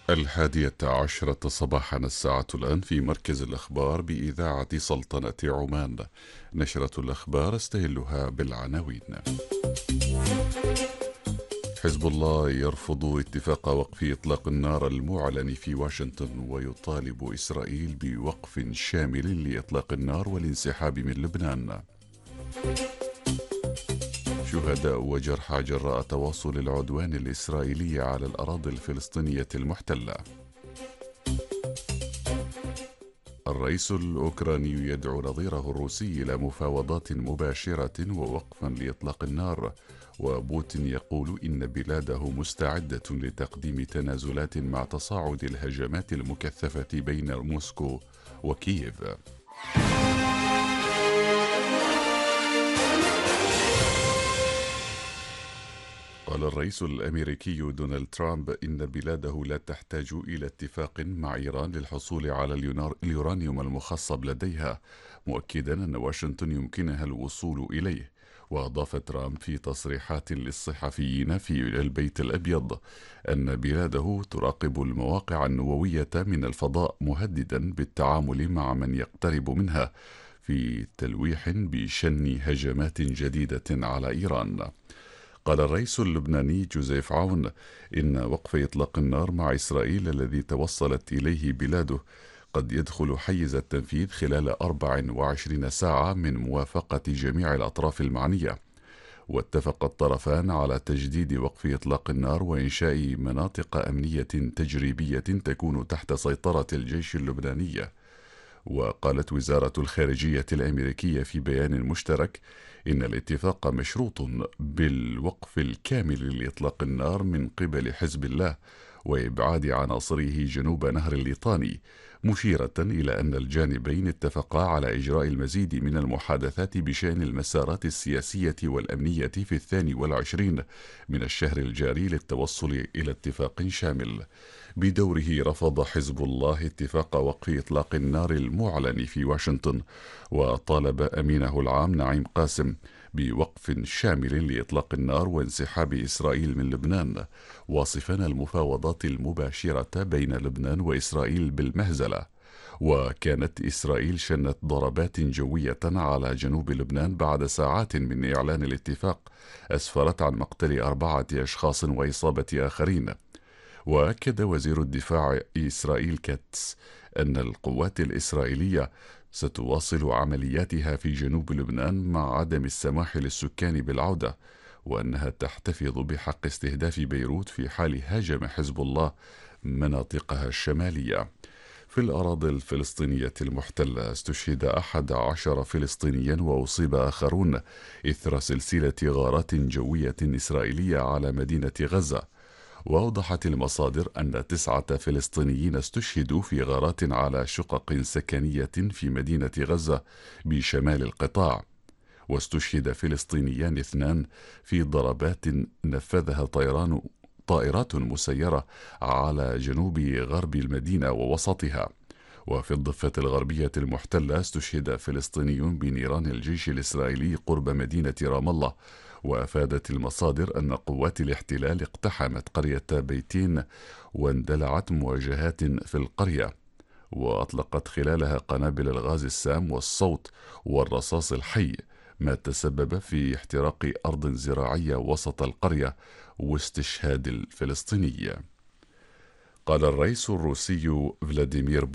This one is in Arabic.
11:10 صباحا، الساعة الآن في مركز الأخبار بإذاعة سلطنة عمان. نشرة الأخبار استهلها بالعناوين. حزب الله يرفض اتفاق وقف إطلاق النار المعلن في واشنطن، ويطالب إسرائيل بوقف شامل لإطلاق النار والانسحاب من لبنان. شهداء وجرحى جراء تواصل العدوان الإسرائيلي على الأراضي الفلسطينية المحتلة. الرئيس الأوكراني يدعو نظيره الروسي إلى مفاوضات مباشرة ووقفا لإطلاق النار، وبوتين يقول إن بلاده مستعدة لتقديم تنازلات مع تصاعد الهجمات المكثفة بين موسكو وكييف. قال الرئيس الأمريكي دونالد ترامب إن بلاده لا تحتاج إلى اتفاق مع إيران للحصول على اليورانيوم المخصب لديها، مؤكدا أن واشنطن يمكنها الوصول إليه. وأضاف ترامب في تصريحات للصحفيين في البيت الأبيض أن بلاده تراقب المواقع النووية من الفضاء، مهددا بالتعامل مع من يقترب منها في تلويح بشن هجمات جديدة على إيران. قال الرئيس اللبناني جوزيف عون إن وقف إطلاق النار مع إسرائيل الذي توصلت إليه بلاده قد يدخل حيز التنفيذ خلال 24 ساعة من موافقة جميع الأطراف المعنية. واتفق الطرفان على تجديد وقف إطلاق النار وإنشاء مناطق أمنية تجريبية تكون تحت سيطرة الجيش اللبناني. وقالت وزارة الخارجية الأمريكية في بيان مشترك إن الاتفاق مشروط بالوقف الكامل لإطلاق النار من قبل حزب الله وإبعاد عناصره جنوب نهر الليطاني، مشيرة إلى أن الجانبين اتفقا على إجراء المزيد من المحادثات بشأن المسارات السياسية والأمنية في 22 من الشهر الجاري للتوصل إلى اتفاق شامل. بدوره رفض حزب الله اتفاق وقف إطلاق النار المعلن في واشنطن، وطالب أمينه العام نعيم قاسم بوقف شامل لإطلاق النار وانسحاب إسرائيل من لبنان، واصفا المفاوضات المباشرة بين لبنان وإسرائيل بالمهزلة. وكانت إسرائيل شنت ضربات جوية على جنوب لبنان بعد ساعات من إعلان الاتفاق، أسفرت عن مقتل 4 أشخاص وإصابة آخرين. وأكد وزير الدفاع إسرائيل كاتس أن القوات الإسرائيلية ستواصل عملياتها في جنوب لبنان مع عدم السماح للسكان بالعودة، وأنها تحتفظ بحق استهداف بيروت في حال هاجم حزب الله مناطقها الشمالية. في الأراضي الفلسطينية المحتلة استشهد 11 فلسطينيا وأصيب آخرون إثر سلسلة غارات جوية إسرائيلية على مدينة غزة. وأوضحت المصادر أن 9 فلسطينيين استشهدوا في غارات على شقق سكنية في مدينة غزة بشمال القطاع، واستشهد فلسطينيان 2 في ضربات نفذها طائرات مسيرة على جنوب غرب المدينة ووسطها. وفي الضفة الغربية المحتلة استشهد فلسطيني بنيران الجيش الإسرائيلي قرب مدينة رام الله. وأفادت المصادر أن قوات الاحتلال اقتحمت قرية بيتين واندلعت مواجهات في القرية، وأطلقت خلالها قنابل الغاز السام والصوت والرصاص الحي، ما تسبب في احتراق أرض زراعية وسط القرية واستشهاد الفلسطيني. قال الرئيس الروسي فلاديمير